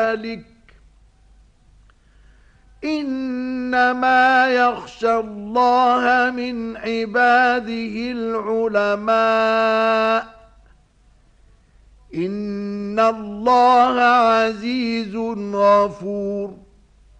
ذلك إنما يخشى الله من عباده العلماء إن الله عزيز غفور